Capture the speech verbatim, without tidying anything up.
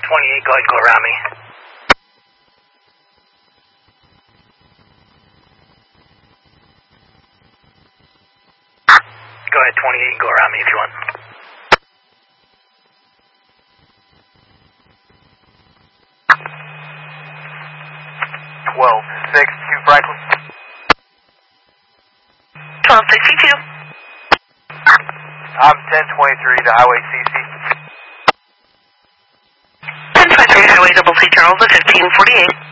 twenty-eight, go ahead, go around me. Go ahead, twenty-eight, go around me if you want. twelve six two Franklin. twelve sixty-two. I'm ten twenty-three to Highway C C. ten twenty-three Highway Double C Charles at fifteen forty-eight.